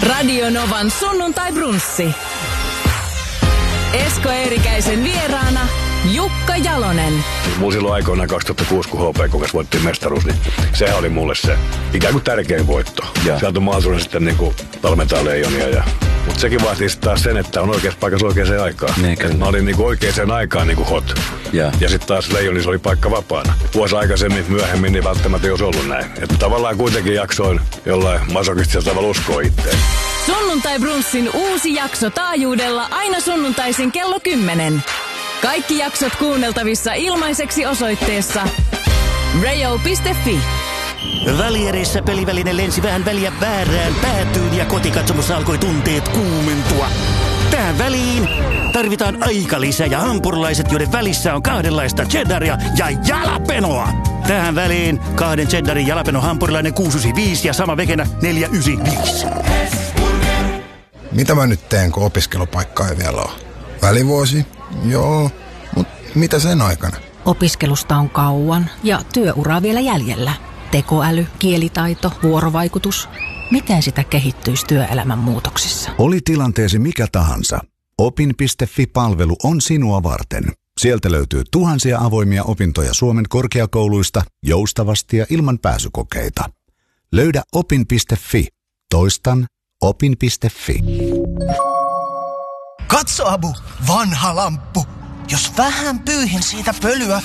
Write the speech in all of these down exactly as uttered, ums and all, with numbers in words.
Radio Novan sunnuntai-brunssi. Esko Eerikäisen vieraana Jukka Jalonen. Mulla silloin aikoinaan kaksituhattakuusi, kun H P K voitti mestaruus, niin sehän oli mulle se ikään kuin tärkein voitto. Ja. Sieltä on mahdollisuus sitten niin kuin valmentaa Leijonia. Ja, mutta sekin vaatii taas sen, että on oikeassa paikassa oikeaan aikaan. Niin, mä olin niin kuin oikeaan aikaan niin kuin hot. Ja, ja sitten taas Leijonissa oli paikka vapaana. Vuosi aikaisemmin, myöhemmin, niin välttämättä ei olisi ollut näin. Että tavallaan kuitenkin jaksoin jollain masokistisella tavalla uskoa itteen. Sunnuntai-brunssin uusi jakso taajuudella aina sunnuntaisin kello kymmenen. Kaikki jaksot kuunneltavissa ilmaiseksi osoitteessa rayo piste fi. Väliereissä peliväline lensi vähän väliä väärään päätyyn ja kotikatsomossa alkoi tunteet kuumentua. Tähän väliin tarvitaan aikalisä ja hampurilaiset, joiden välissä on kahdenlaista cheddaria ja jalapenoa. Tähän väliin kahden cheddarin jalapeno hampurilainen kuusi yhdeksänkymmentäviisi ja sama vekenä neljä yhdeksänkymmentäviisi. Mitä mä nyt teen, kun opiskelupaikka ei vielä ole? Välivuosi? Joo, mutta mitä sen aikana? Opiskelusta on kauan ja työura vielä jäljellä. Tekoäly, kielitaito, vuorovaikutus. Miten sitä kehittyisi työelämän muutoksissa? Oli tilanteesi mikä tahansa. opin piste fi-palvelu on sinua varten. Sieltä löytyy tuhansia avoimia opintoja Suomen korkeakouluista joustavasti ja ilman pääsykokeita. Löydä opin piste fi. Toistan opin piste fi. Katso, Abu, vanha lamppu. Jos vähän pyyhin siitä pölyä...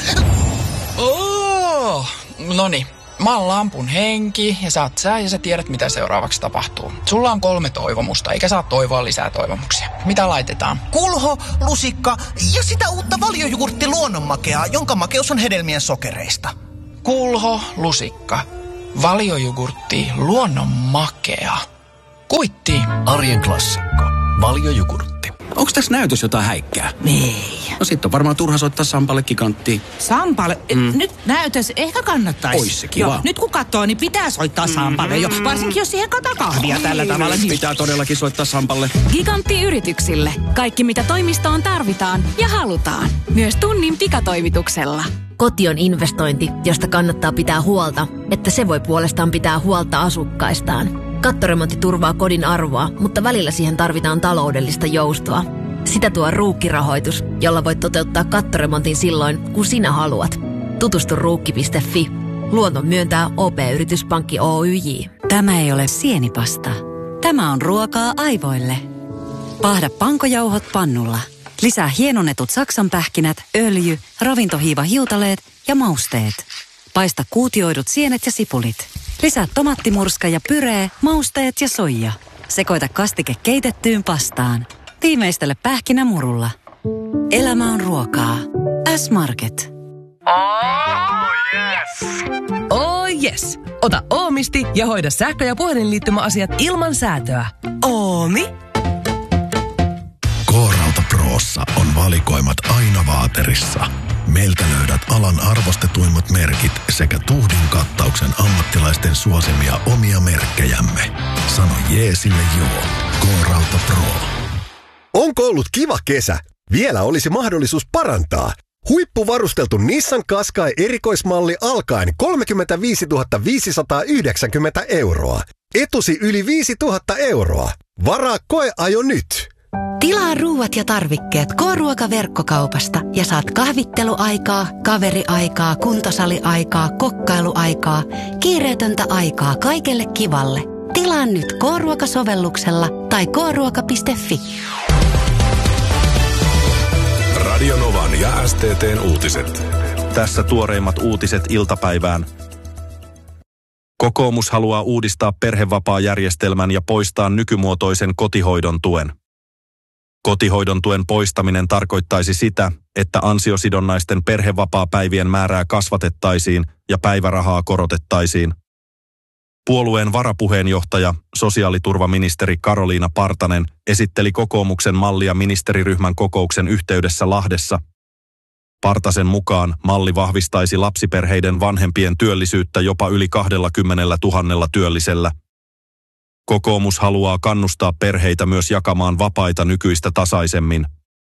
Oh, noni. Mä oon lampun henki ja sä oot sä ja sä tiedät mitä seuraavaksi tapahtuu. Sulla on kolme toivomusta eikä saa toivoa lisää toivomuksia. Mitä laitetaan? Kulho, lusikka ja sitä uutta valiojugurtti luonnonmakeaa, jonka makeus on hedelmien sokereista. Kulho, lusikka, valiojugurtti, luonnonmakea. Kuitti. Arjen klassikko. Valiojugurtti. Onks tässä näytös jotain häikkää? Ei. No sit on varmaan turha soittaa Sampalle giganttiin. Sampalle? Mm. Nyt näytös ehkä kannattaisi. Ois se kiva. Joo, nyt kun katsoo, niin pitää soittaa Sampalle jo. Varsinkin jos siihen kataa kahvia mm. tällä tavalla. Niin... Pitää todellakin soittaa Sampalle. Gigantti-yrityksille. Kaikki mitä toimistoon tarvitaan ja halutaan. Myös tunnin pikatoimituksella. Koti on investointi, josta kannattaa pitää huolta, että se voi puolestaan pitää huolta asukkaistaan. Kattoremontti turvaa kodin arvoa, mutta välillä siihen tarvitaan taloudellista joustoa. Sitä tuo Ruukki-rahoitus, jolla voit toteuttaa kattoremontin silloin, kun sinä haluat. Tutustu ruukki piste fi. Luonnon myöntää O P-yrityspankki Oyj. Tämä ei ole sienipasta. Tämä on ruokaa aivoille. Paahda pankojauhot pannulla. Lisää hienonnetut saksanpähkinät, öljy, ravintohiiva-hiutaleet ja mausteet. Paista kuutioidut sienet ja sipulit. Lisää tomattimurska ja pyree, mausteet ja soija. Sekoita kastike keitettyyn pastaan. Tiimeistele pähkinämurulla. Elämä on ruokaa. S-Market. Oh yes! Oh yes! Ota Oomisti ja hoida sähkö- ja puhelinliittymäasiat ilman säätöä. Oomi. K-Rauta Prossa on valikoimat aina vaaterissa. Meiltä löydät alan arvostetuimmat merkit sekä tuhdin kattauksen ammattilaisten suosimia omia merkkejämme. Sano jeesille joo. K-Rauta Pro. Onko ollut kiva kesä? Vielä olisi mahdollisuus parantaa. Huippuvarusteltu Nissan Qashqai erikoismalli alkaen kolmekymmentäviisituhatta viisisataayhdeksänkymmentä euroa. Etusi yli viisituhatta euroa. Varaa koeajo nyt. Tilaa ruuat ja tarvikkeet K-Ruoka-verkkokaupasta ja saat kahvitteluaikaa, kaveriaikaa, kuntosaliaikaa, kokkailuaikaa, kiireetöntä aikaa kaikelle kivalle. Tilaa nyt K-Ruoka-sovelluksella tai k ruoka piste fi. Radio Novan ja S T T:n uutiset. Tässä tuoreimmat uutiset iltapäivään. Kokoomus haluaa uudistaa perhevapaajärjestelmän ja poistaa nykymuotoisen kotihoidon tuen. Kotihoidon tuen poistaminen tarkoittaisi sitä, että ansiosidonnaisten perhevapaapäivien määrää kasvatettaisiin ja päivärahaa korotettaisiin. Puolueen varapuheenjohtaja, sosiaaliturvaministeri Karoliina Partanen esitteli kokoomuksen mallia ministeriryhmän kokouksen yhteydessä Lahdessa. Partasen mukaan malli vahvistaisi lapsiperheiden vanhempien työllisyyttä jopa yli kaksikymmentätuhatta työllisellä. Kokoomus haluaa kannustaa perheitä myös jakamaan vapaita nykyistä tasaisemmin.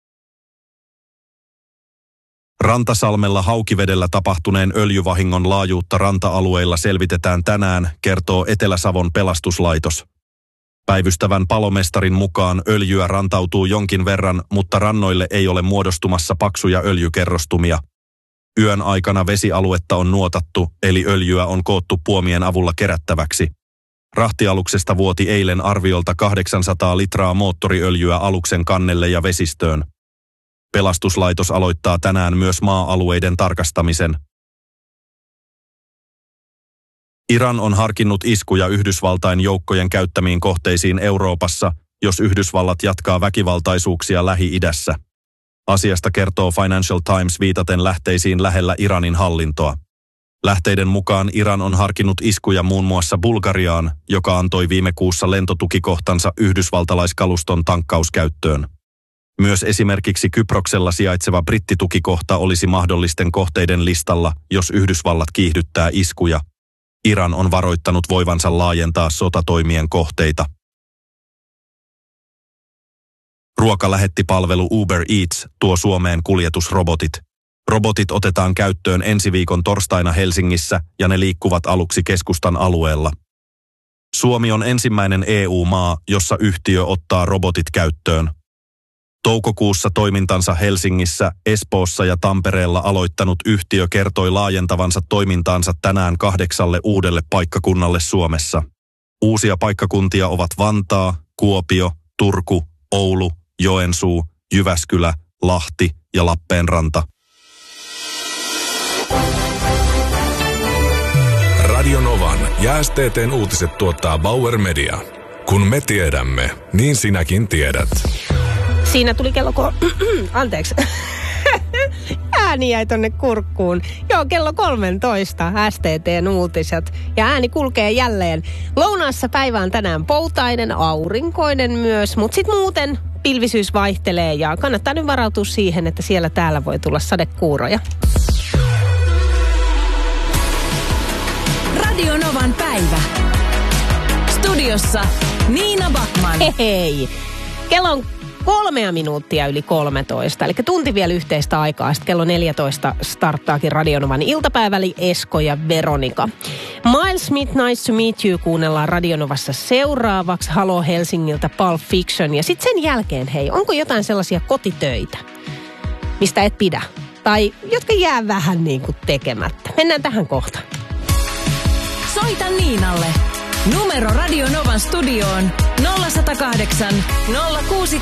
Rantasalmella Haukivedellä tapahtuneen öljyvahingon laajuutta ranta-alueilla selvitetään tänään, kertoo Etelä-Savon pelastuslaitos. Päivystävän palomestarin mukaan öljyä rantautuu jonkin verran, mutta rannoille ei ole muodostumassa paksuja öljykerrostumia. Yön aikana vesialuetta on nuotattu, eli öljyä on koottu puomien avulla kerättäväksi. Rahtialuksesta vuoti eilen arviolta kahdeksansataa litraa moottoriöljyä aluksen kannelle ja vesistöön. Pelastuslaitos aloittaa tänään myös maa-alueiden tarkastamisen. Iran on harkinnut iskuja Yhdysvaltain joukkojen käyttämiin kohteisiin Euroopassa, jos Yhdysvallat jatkaa väkivaltaisuuksia Lähi-idässä. Asiasta kertoo Financial Times viitaten lähteisiin lähellä Iranin hallintoa. Lähteiden mukaan Iran on harkinnut iskuja muun muassa Bulgariaan, joka antoi viime kuussa lentotukikohtansa yhdysvaltalaiskaluston tankkauskäyttöön. Myös esimerkiksi Kyproksella sijaitseva brittitukikohta olisi mahdollisten kohteiden listalla, jos Yhdysvallat kiihdyttää iskuja. Iran on varoittanut voivansa laajentaa sotatoimien kohteita. Ruokalähettipalvelu Uber Eats tuo Suomeen kuljetusrobotit. Robotit otetaan käyttöön ensi viikon torstaina Helsingissä ja ne liikkuvat aluksi keskustan alueella. Suomi on ensimmäinen E U-maa, jossa yhtiö ottaa robotit käyttöön. Toukokuussa toimintansa Helsingissä, Espoossa ja Tampereella aloittanut yhtiö kertoi laajentavansa toimintaansa tänään kahdeksalle uudelle paikkakunnalle Suomessa. Uusia paikkakuntia ovat Vantaa, Kuopio, Turku, Oulu, Joensuu, Jyväskylä, Lahti ja Lappeenranta. Radio Novan ja S T T:n uutiset tuottaa Bauer Media. Kun me tiedämme, niin sinäkin tiedät. Siinä tuli kello ko... Anteeksi. Ääni jäi tonne kurkkuun. Joo, kello kolmetoista S T T:n uutiset. Ja ääni kulkee jälleen. Lounaassa päivä on tänään poutainen, aurinkoinen myös, mutta sitten muuten pilvisyys vaihtelee ja kannattaa nyt varautua siihen, että siellä täällä voi tulla sadekuuroja. Radio Novan päivä. Studiossa Niina Backman. Hei hei. Kello on kolmea minuuttia yli kolmetoista, eli tunti vielä yhteistä aikaa. Sitten kello neljätoista starttaakin Radio Novan iltapäiväli Esko ja Veronika. Miles Smith, Nice to Meet You kuunnellaan Radio Novassa seuraavaksi. Halo Helsingiltä Pulp Fiction. Ja sitten sen jälkeen, hei, onko jotain sellaisia kotitöitä, mistä et pidä? Tai jotka jää vähän niin kuin tekemättä. Mennään tähän kohtaan. Soita Niinalle. Numero Radio Novan studioon nolla yksi nolla kahdeksan nolla kuusi